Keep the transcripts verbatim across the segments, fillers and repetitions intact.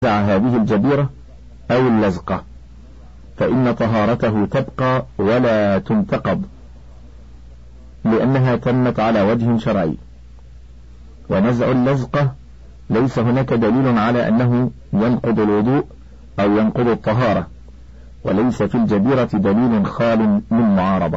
هذه الجبيرة أو اللزقة، فإن طهارته تبقى ولا تنتقض، لأنها تمت على وجه شرعي. ونزع اللزقة ليس هناك دليل على أنه ينقض الوضوء أو ينقض الطهارة، وليس في الجبيرة دليل خال من معارضة.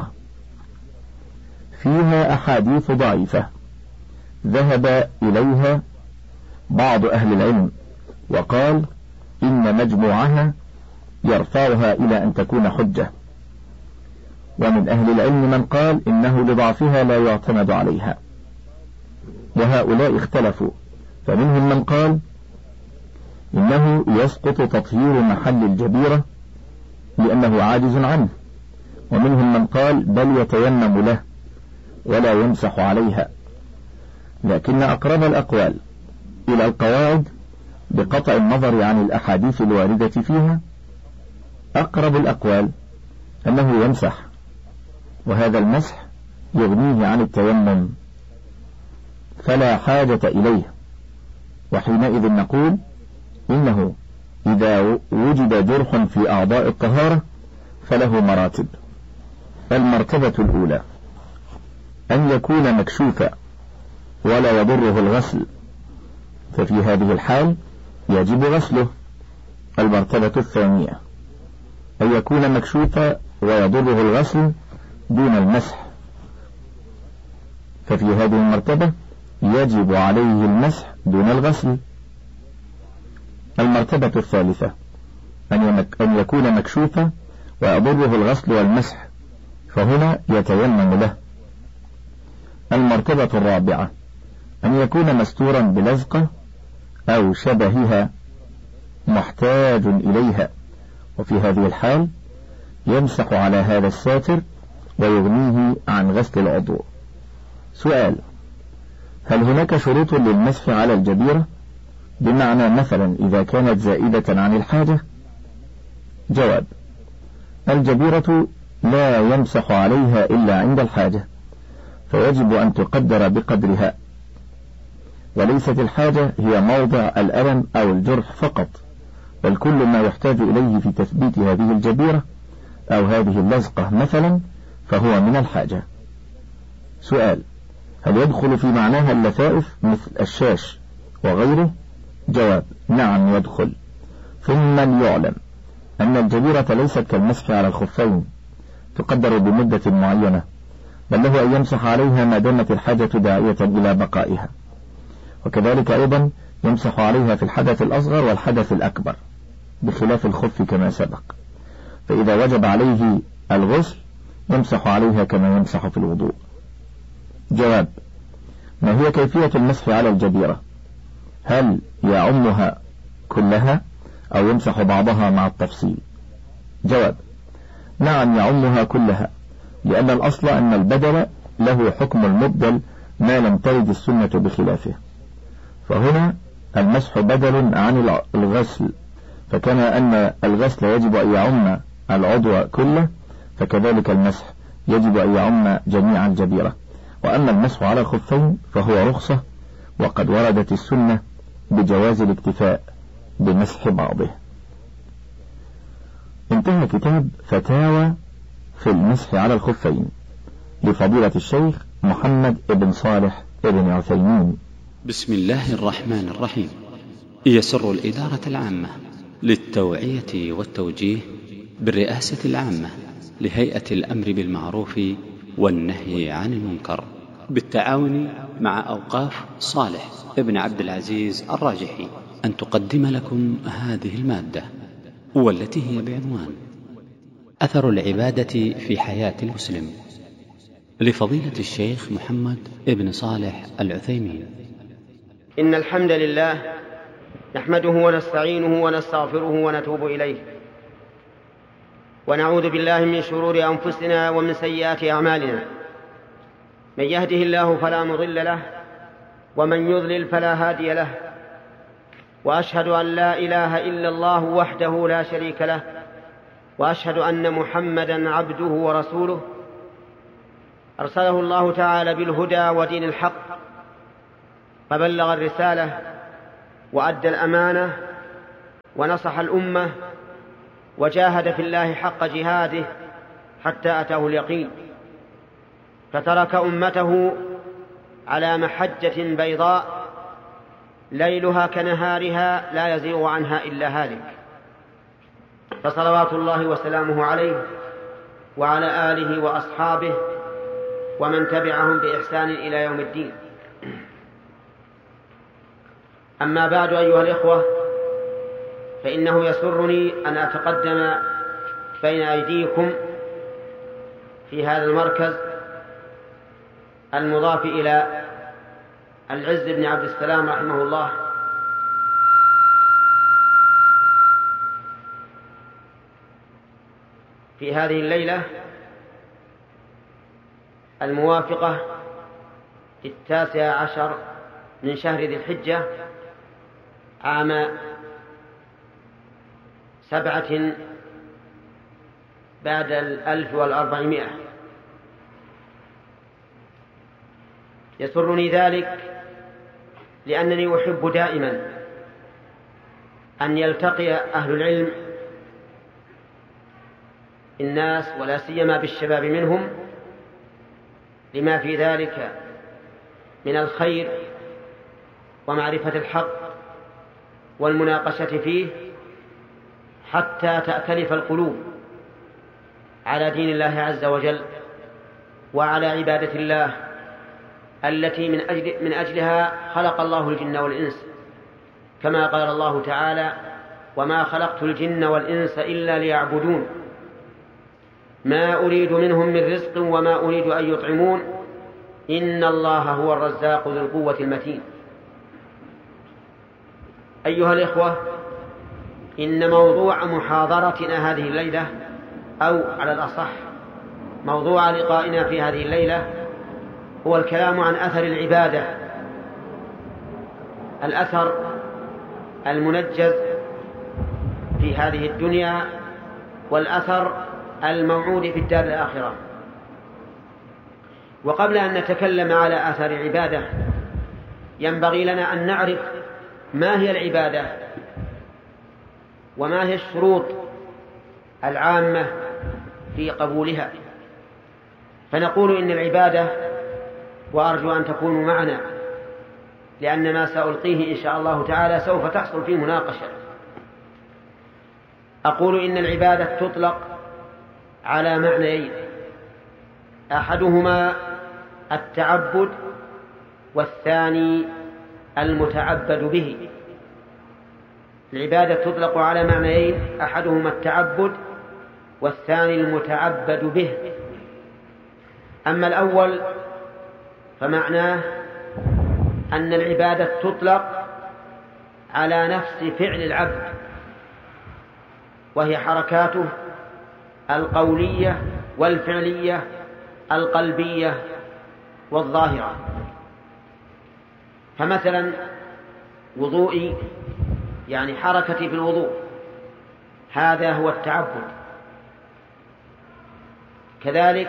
فيها أحاديث ضعيفة ذهب إليها بعض أهل العلم وقال إن مجموعها يرفعها إلى أن تكون حجة، ومن أهل العلم من قال إنه لضعفها لا يعتمد عليها، وهؤلاء اختلفوا، فمنهم من قال إنه يسقط تطهير محل الجبيرة لأنه عاجز عنه، ومنهم من قال بل يتيمم له ولا يمسح عليها. لكن أقرب الأقوال إلى القواعد بقطع النظر عن الأحاديث الواردة فيها، أقرب الأقوال أنه يمسح، وهذا المسح يغنيه عن التيمم فلا حاجة إليه. وحينئذ نقول إنه إذا وجد جرح في أعضاء الطهارة فله مراتب. المرتبة الأولى أن يكون مكشوفا ولا يضره الغسل، ففي هذه الحال يجب غسله. المرتبة الثانية أن يكون مكشوفا ويضره الغسل دون المسح، ففي هذه المرتبة يجب عليه المسح دون الغسل. المرتبة الثالثة أن يكون مكشوفا ويضره الغسل والمسح، فهنا يتيمم له. المرتبة الرابعة أن يكون مستورا بلزقة أو شبهها محتاج إليها، وفي هذه الحال يمسح على هذا الساتر ويغنيه عن غسل العضو. سؤال: هل هناك شروط للمسح على الجبيرة؟ بمعنى مثلا إذا كانت زائدة عن الحاجة؟ جواب: الجبيرة لا يمسح عليها إلا عند الحاجة، فيجب أن تقدر بقدرها، وليست الحاجة هي موضع الألم أو الجرح فقط، بل كل ما يحتاج إليه في تثبيت هذه الجبيرة أو هذه اللزقة مثلا فهو من الحاجة. سؤال: هل يدخل في معناها اللفائف مثل الشاش وغيره؟ جواب: نعم يدخل. ثم يعلم أن الجبيرة ليست كالمسح على الخفين تقدر بمدة معينة، بل له أن يمسح عليها ما دامت الحاجة داعية إلى بقائها، وكذلك أيضا يمسح عليها في الحدث الأصغر والحدث الأكبر بخلاف الخف كما سبق، فإذا وجب عليه الغسل يمسح عليها كما يمسح في الوضوء. جواب: ما هي كيفية المسح على الجبيرة؟ هل يعمها كلها أو يمسح بعضها مع التفصيل؟ جواب: نعم يعمها كلها، لأن الأصل أن البدل له حكم المبدل ما لم ترد السنة بخلافه، فهنا المسح بدل عن الغسل، فكما أن الغسل يجب أن يعم العضو كله، فكذلك المسح يجب أن يعم جميع الجبيرة. وأما المسح على الخفين فهو رخصة، وقد وردت السنة بجواز الاكتفاء بمسح بعضه. انتهى كتاب فتاوى في المسح على الخفين لفضيلة الشيخ محمد بن صالح بن عثيمين. بسم الله الرحمن الرحيم. يسر الإدارة العامة للتوعية والتوجيه بالرئاسة العامة لهيئة الأمر بالمعروف والنهي عن المنكر بالتعاون مع أوقاف صالح ابن عبد العزيز الراجحي أن تقدم لكم هذه المادة، والتي هي بعنوان أثر العبادة في حياة المسلم، لفضيلة الشيخ محمد ابن صالح العثيمين. إن الحمد لله نحمده ونستعينه ونستغفره ونتوب إليه، ونعوذ بالله من شرور أنفسنا ومن سيئات أعمالنا. من يهده الله فلا مضل له، ومن يضلل فلا هادي له، وأشهد أن لا إله إلا الله وحده لا شريك له، وأشهد أن محمدا عبده ورسوله أرسله الله تعالى بالهدى ودين الحق، فبلغ الرسالة وأدى الأمانة ونصح الأمة وجاهد في الله حق جهاده حتى أتاه اليقين، فترك أمته على محجة بيضاء ليلها كنهارها لا يزيغ عنها إلا هالك، فصلوات الله وسلامه عليه وعلى آله وأصحابه ومن تبعهم بإحسان إلى يوم الدين. أما بعد أيها الإخوة، فإنه يسرني أن أتقدم بين أيديكم في هذا المركز المضاف إلى العز بن عبد السلام رحمه الله، في هذه الليلة الموافقة التاسع عشر من شهر ذي الحجة عام سبعة بعد الألف والأربعمائة. يسرني ذلك لأنني أحب دائما أن يلتقي أهل العلم الناس ولا سيما بالشباب منهم، لما في ذلك من الخير ومعرفة الحق والمناقشة فيه حتى تأتلف القلوب على دين الله عز وجل وعلى عبادة الله التي من أجل من أجلها خلق الله الجن والإنس، كما قال الله تعالى: وما خلقت الجن والإنس إلا ليعبدون ما أريد منهم من رزق وما أريد أن يطعمون إن الله هو الرزاق ذو القوة المتين. أيها الإخوة، إن موضوع محاضرتنا هذه الليلة، أو على الأصح موضوع لقائنا في هذه الليلة، هو الكلام عن أثر العبادة، الأثر المنجز في هذه الدنيا والأثر الموعود في الدار الآخرة. وقبل أن نتكلم على أثر العبادة ينبغي لنا أن نعرف ما هي العبادة وما هي الشروط العامة في قبولها. فنقول إن العبادة، وأرجو أن تكونوا معنا لأن ما سألقيه إن شاء الله تعالى سوف تحصل فيه مناقشة، أقول إن العبادة تطلق على معنيين: أحدهما التعبد والثاني المتعبد به. العبادة تطلق على معنيين: أحدهما التعبد والثاني المتعبد به. أما الأول فمعناه أن العبادة تطلق على نفس فعل العبد، وهي حركاته القولية والفعلية القلبية والظاهرة. فمثلا وضوئي يعني حركتي في الوضوء، هذا هو التعبد. كذلك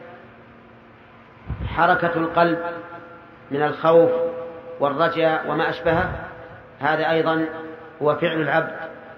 حركة القلب من الخوف والرجاء وما أشبهه، هذا أيضا هو فعل العبد.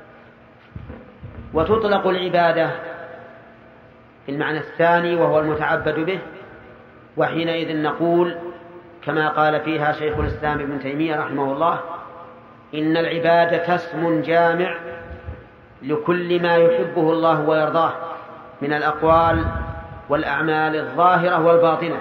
وتطلق العبادة في المعنى الثاني وهو المتعبد به، وحينئذ نقول كما قال فيها شيخ الإسلام ابن تيمية رحمه الله: إن العبادة اسم جامع لكل ما يحبه الله ويرضاه من الأقوال والأعمال الظاهرة والباطنة.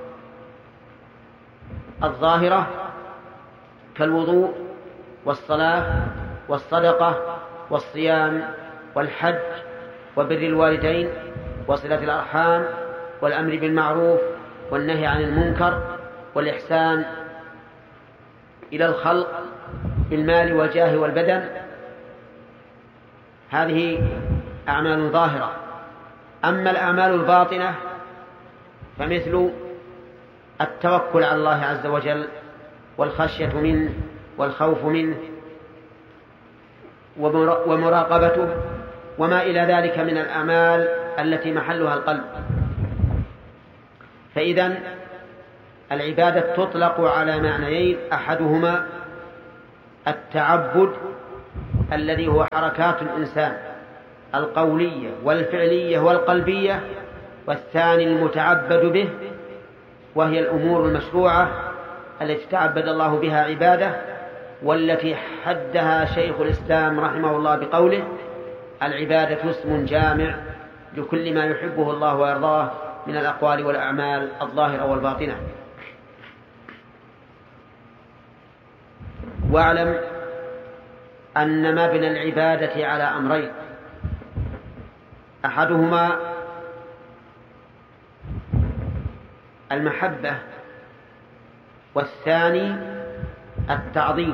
الظاهرة كالوضوء والصلاة والصدقة والصيام والحج وبر الوالدين وصلة الأرحام والأمر بالمعروف والنهي عن المنكر والإحسان إلى الخلق بالمال والجاه والبدن، هذه أعمال ظاهرة. أما الأعمال الباطنة فمثل التوكل على الله عز وجل والخشية منه والخوف منه ومراقبته وما إلى ذلك من الأعمال التي محلها القلب. فإذن العبادة تطلق على معنيين: أحدهما التعبد الذي هو حركات الإنسان القولية والفعلية والقلبية، والثاني المتعبد به وهي الأمور المشروعة التي تعبد الله بها عباده، والتي حدها شيخ الإسلام رحمه الله بقوله: العبادة اسم جامع لكل ما يحبه الله ويرضاه من الأقوال والأعمال الظاهرة والباطنة. واعلم أن مبنى العبادة على أمرين: أحدهما المحبة، والثاني التعظيم.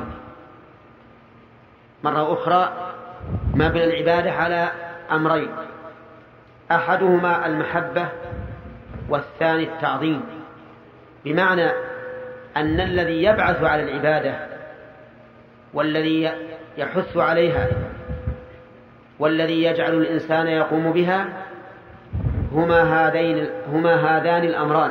مرة أخرى مبنى العبادة على أمرين: أحدهما المحبة والثاني التعظيم، بمعنى أن الذي يبعث على العبادة والذي يحث عليها والذي يجعل الإنسان يقوم بها هما هذين هما هذان الأمران: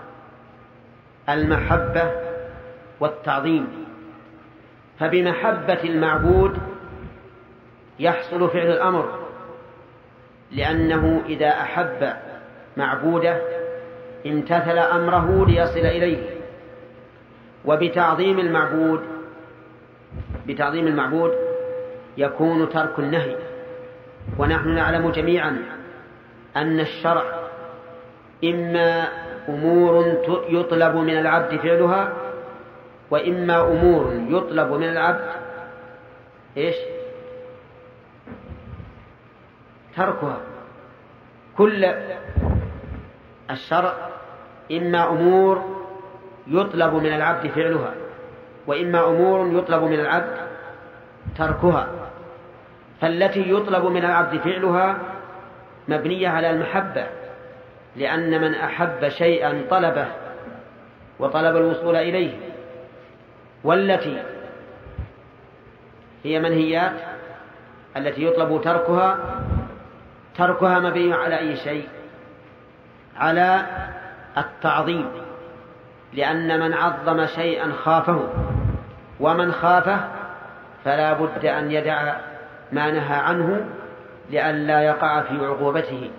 المحبة والتعظيم. فبمحبة المعبود يحصل فعل الأمر، لأنه إذا أحب معبوده امتثل أمره ليصل إليه. وبتعظيم المعبود بتعظيم المعبود يكون ترك النهي. ونحن نعلم جميعا أن الشرع إما أمور يطلب من العبد فعلها، وإما أمور يطلب من العبد إيش؟ تركها. كل الشرع إما أمور يطلب من العبد فعلها، وإما أمور يطلب من العبد تركها. فالتي يطلب من العبد فعلها مبنية على المحبة، لأن من أحب شيئا طلبه وطلب الوصول إليه. والتي هي منهيات التي يطلب تركها تركها مبني على أي شيء؟ على التعظيم، لأن من عظم شيئا خافه، ومن خافه فلا بد أن يدع ما نهى عنه لئلا يقع في عقوبته.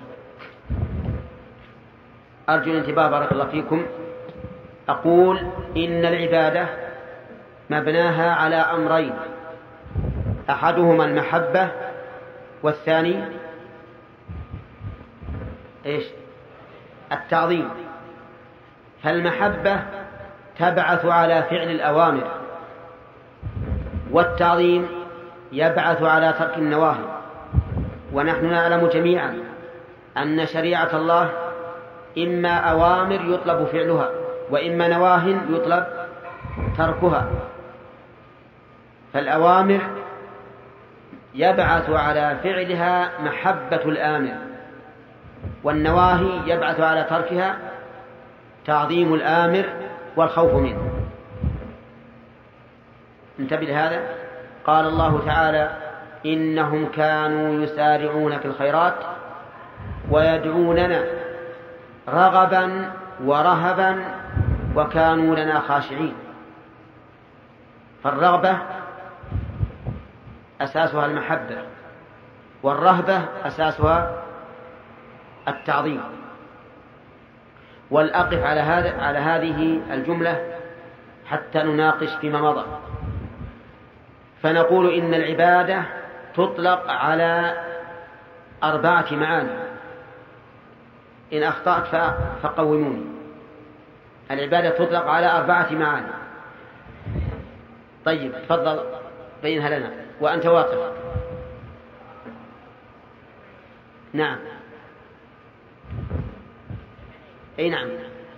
أرجو الانتباه بارك الله فيكم. أقول إن العبادة مبناها على أمرين: أحدهما المحبة، والثاني إيش؟ التعظيم. فالمحبة تبعث على فعل الأوامر، والتعظيم يبعث على ترك النواهي. ونحن نعلم جميعا أن شريعة الله إما أوامر يطلب فعلها، وإما نواهي يطلب تركها. فالأوامر يبعث على فعلها محبة الآمر، والنواهي يبعث على تركها تعظيم الآمر والخوف منه. انتبه لهذا. قال الله تعالى: إنهم كانوا يسارعون في الخيرات ويدعوننا رغبا ورهبا وكانوا لنا خاشعين. فالرغبة أساسها المحبة، والرهبة أساسها التعظيم. والأقف على هذا على هذه الجملة حتى نناقش فيما مضى. فنقول إن العبادة تطلق على أربعة معاني. إن أخطأت فقوموني. العبادة تطلق على أربعة معاني. طيب تفضل بينها لنا وأنت واقف. نعم. أي نعم.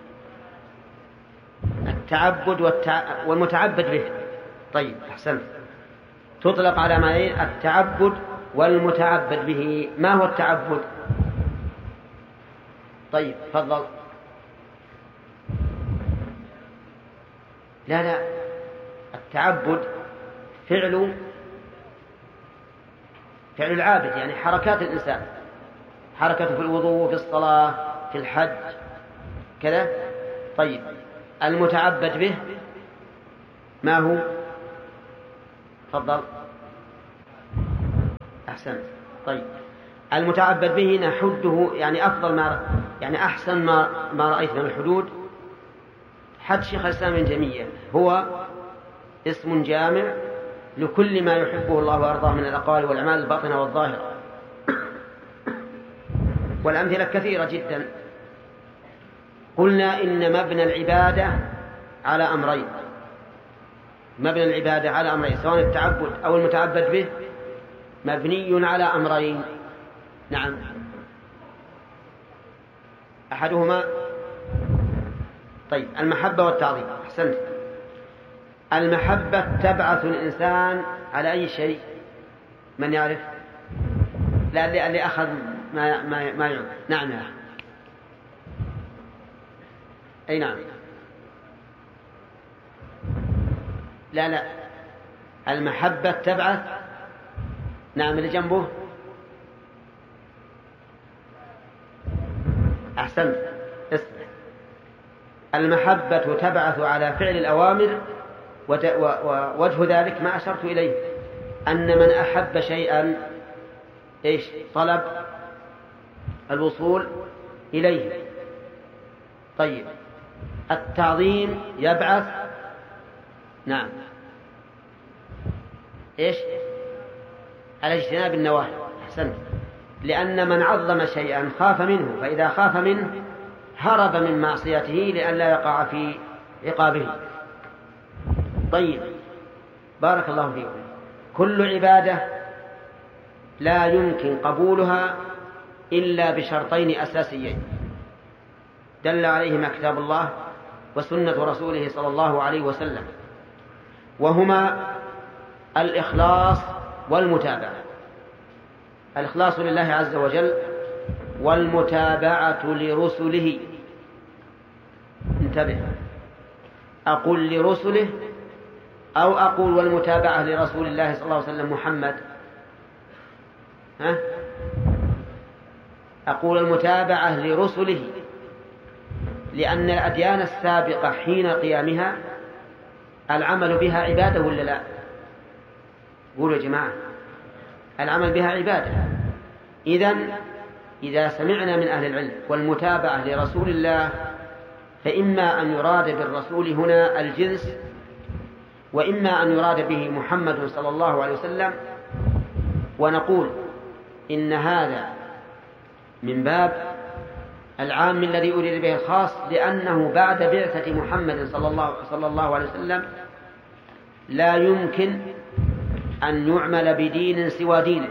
التعبد والتع... والمتعبد به. طيب أحسنت. تطلق على معنيين: التعبد والمتعبد به. ما هو التعبد؟ طيب تفضل. لا لا التعبد فعل فعل العابد، يعني حركات الإنسان، حركته في الوضوء، في الصلاة، في الحج كذا. طيب المتعبد به ما هو؟ تفضل. أحسن. طيب المتعبد به نحده، يعني أفضل ما يعني أحسن ما ما رأيت من الحدود حد شيخ الإسلام ابن تيمية، هو اسم جامع لكل ما يحبه الله وأرضاه من الأقوال والأعمال الباطنة والظاهرة، والأمثلة كثيرة جدا. قلنا إن مبنى العبادة على أمرين، مبنى العبادة على أمرين سواء التعبد أو المتعبد به مبني على أمرين. نعم، أحدهما طيب المحبة والتعظيم. أحسنت. المحبة تبعث الإنسان على أي شيء؟ من يعرف؟ لا، اللي, اللي أخذ ما ما ما يعرف. نعم يا أخي. أي نعم. لا لا، المحبة تبعث. نعم، اللي جنبه. أحسنت. المحبة تبعث على فعل الأوامر، ووجه ذلك ما أشرت إليه، أن من أحب شيئا إيش؟ طلب الوصول إليه. طيب التعظيم يبعث نعم إيش؟ على اجتناب النواهي. أحسنت. لأن من عظم شيئا خاف منه، فإذا خاف منه هرب من معصيته لئلا يقع في عقابه. طيب بارك الله فيكم. كل عبادة لا يمكن قبولها إلا بشرطين أساسيين دل عليهما كتاب الله وسنة رسوله صلى الله عليه وسلم، وهما الإخلاص والمتابعة. الإخلاص لله عز وجل والمتابعة لرسله. انتبه، أقول لرسله أو أقول والمتابعة لرسول الله صلى الله عليه وسلم محمد؟ ها؟ أقول المتابعة لرسله، لأن الأديان السابقة حين قيامها العمل بها عبادة ولا لا؟ قولوا يا جماعة، العمل بها عبادة. إذن إذا سمعنا من أهل العلم والمتابعة لرسول الله، فإما أن يراد بالرسول هنا الجنس، وإما أن يراد به محمد صلى الله عليه وسلم، ونقول إن هذا من باب العام الذي أريد به الخاص، لأنه بعد بعثة محمد صلى الله, صلى الله عليه وسلم لا يمكن أن يعمل بدين سوى دينه،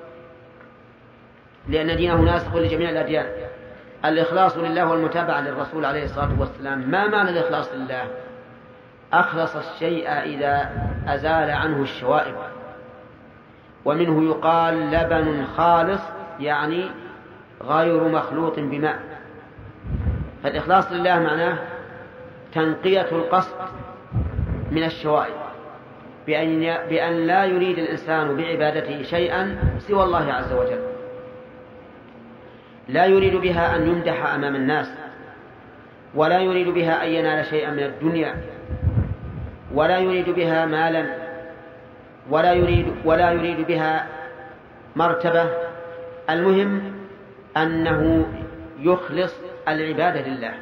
لأن دينه ناسخ لجميع الأديان. الإخلاص لله والمتابعة للرسول عليه الصلاة والسلام. ما معنى الإخلاص لله؟ أخلص الشيء إذا أزال عنه الشوائب، ومنه يقال لبن خالص، يعني غير مخلوط بماء. فالإخلاص لله معناه تنقية القصد من الشوائب، بأن, بأن لا يريد الإنسان بعبادته شيئا سوى الله عز وجل، لا يريد بها أن يمدح أمام الناس، ولا يريد بها أن ينال شيئا من الدنيا، ولا يريد بها مالا، ولا يريد, ولا يريد بها مرتبة. المهم أنه يخلص العبادة لله.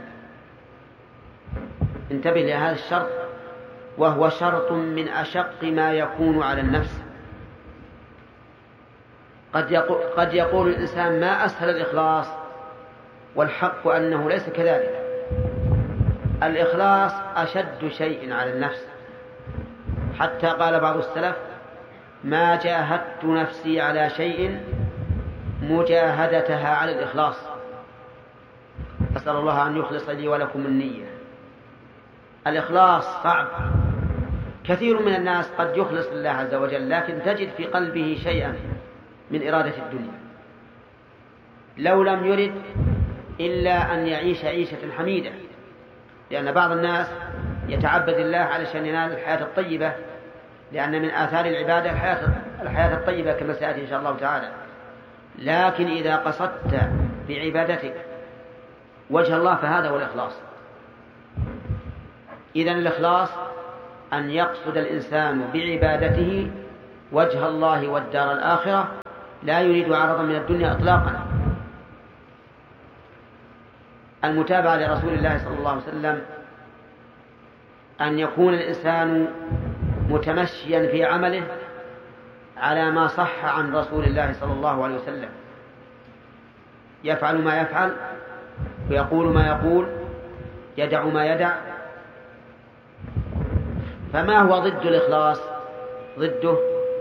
انتبه لهذا الشرط، وهو شرط من أشق ما يكون على النفس. قد يقول, قد يقول الإنسان ما أسهل الإخلاص، والحق أنه ليس كذلك. الإخلاص أشد شيء على النفس، حتى قال بعض السلف ما جاهدت نفسي على شيء مجاهدتها على الإخلاص. أسأل الله أن يخلص لي ولكم النية. الإخلاص صعب. كثير من الناس قد يخلص لله عز وجل، لكن تجد في قلبه شيئا من إرادة الدنيا، لو لم يرد إلا أن يعيش عيشة حميدة، لأن بعض الناس يتعبد الله علشان ينال الحياة الطيبة، لأن من آثار العبادة الحياة, الحياة الطيبة كما سيأتي إن شاء الله تعالى. لكن إذا قصدت بعبادتك وجه الله فهذا هو الإخلاص. إذن الإخلاص أن يقصد الإنسان بعبادته وجه الله والدار الآخرة، لا يريد عرضا من الدنيا إطلاقا. المتابعة لرسول الله صلى الله عليه وسلم أن يكون الإنسان متمشيا في عمله على ما صح عن رسول الله صلى الله عليه وسلم، يفعل ما يفعل ويقول ما يقول، يدع ما يدع. فما هو ضد الإخلاص؟ ضده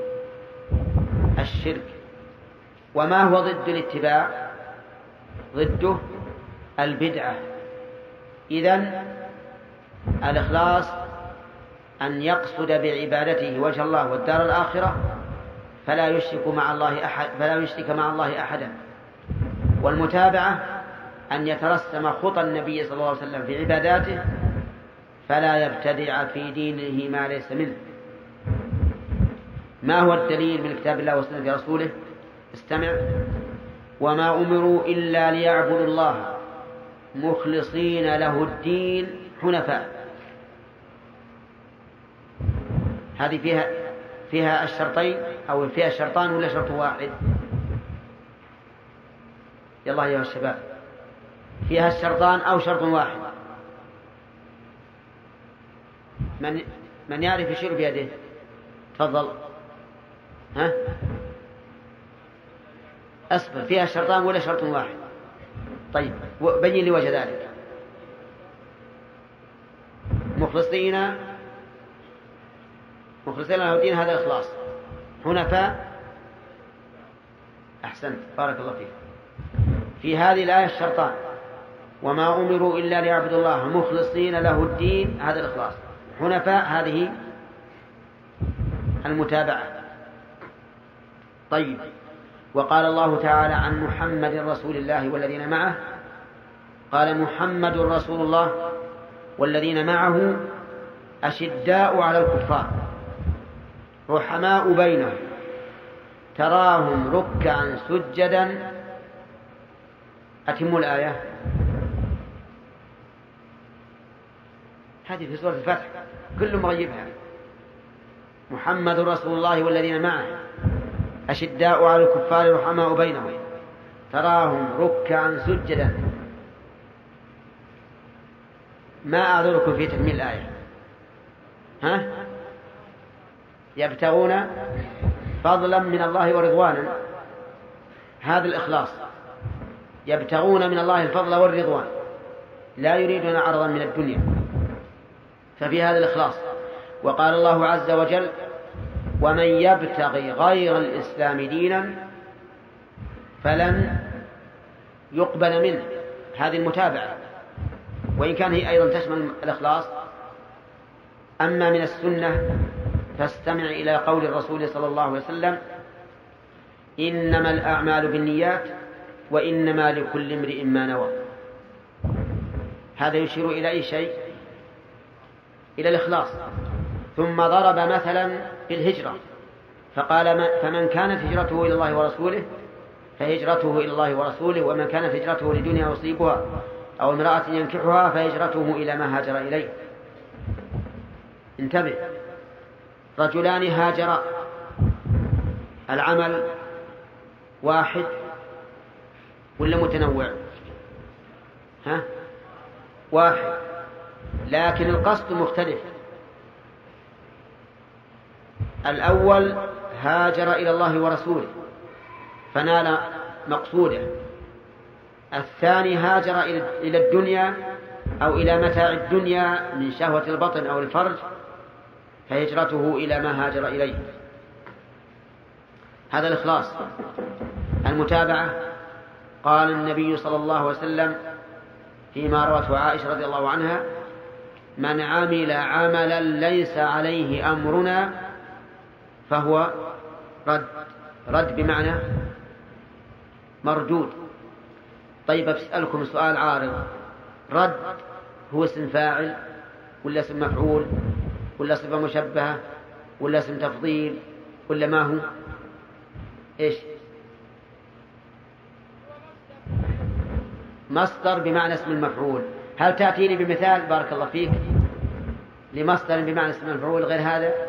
الشرك. وما هو ضد الاتباع؟ ضده البدعة. إذن الإخلاص أن يقصد بعبادته وجه الله والدار الآخرة، فلا يشرك مع الله أحد فلا يشرك مع الله أحدا. والمتابعة أن يترسم خطى النبي صلى الله عليه وسلم في عباداته، فلا يبتدع في دينه ما ليس منه. ما هو الدليل من كتاب الله وسنة رسوله؟ استمع: وما أمروا إلا ليعبدوا الله مخلصين له الدين حنفاء. هذه فيها فيها الشرطين أو فيها الشرطان ولا شرط واحد؟ يلا يا الشباب، فيها الشرطان أو شرط واحد؟ من من يعرف يشير بيده؟ تفضل. ها أصبر، فيها الشرطان ولا شرط واحد؟ طيب بين لي وجه ذلك. مخلصين مخلصين له الدين، هذا الإخلاص. حنفاء، أحسنت، بارك الله فيك. في هذه الآية الشرطان: وما أمروا إلا ليعبدوا الله مخلصين له الدين، هذا الإخلاص. حنفاء، هذه المتابعة. طيب، وقال الله تعالى عن محمد رسول الله والذين معه، قال: محمد رسول الله والذين معه أشداء على الكفار رحماء بينهم تراهم ركعا سجدا. أتم الآية. هذه في سورة الفتح، كل مغيبها. محمد رسول الله والذين معه أشداء على الكفار رحماء بينهم تراهم ركعا سجدا. ما أعذركم في تكميل الآية؟ ها؟ يبتغون فضلا من الله ورضوانا، هذا الإخلاص. يبتغون من الله الفضل والرضوان، لا يريدون عرضا من الدنيا، ففي هذا الإخلاص. وقال الله عز وجل: ومن يبتغي غير الإسلام دينا فلن يقبل منه، هذه المتابعة، وإن كان هي أيضا تشمل الإخلاص. أما من السنة فاستمع إلى قول الرسول صلى الله عليه وسلم: إنما الأعمال بالنيات وإنما لكل امرئ ما نوى. هذا يشير إلى أي شيء؟ إلى الإخلاص. ثم ضرب مثلا بالهجرة فقال: فمن كانت هجرته إلى الله ورسوله فهجرته إلى الله ورسوله، ومن كانت هجرته لدنيا يصيبها أو امرأة ينكحها فهجرته إلى ما هاجر إليه. انتبه، رجلان هاجرا، العمل واحد ولا متنوع؟ ها؟ واحد، لكن القصد مختلف. الأول هاجر إلى الله ورسوله فنال مقصوده، الثاني هاجر إلى الدنيا أو إلى متاع الدنيا من شهوة البطن أو الفرج فهجرته إلى ما هاجر إليه. هذا الإخلاص. المتابعة، قال النبي صلى الله عليه وسلم فيما روته عائشة رضي الله عنها: من عمل عملا ليس عليه أمرنا فهو رد. رد بمعنى مردود. طيب أسألكم سؤال عارض: رد هو اسم فاعل ولا اسم مفعول ولا صفة مشبهة ولا اسم تفضيل ولا ما هو؟ إيش؟ مصدر بمعنى اسم المفعول. هل تأتيني بمثال بارك الله فيك لمصدر بمعنى اسم المفعول غير هذا؟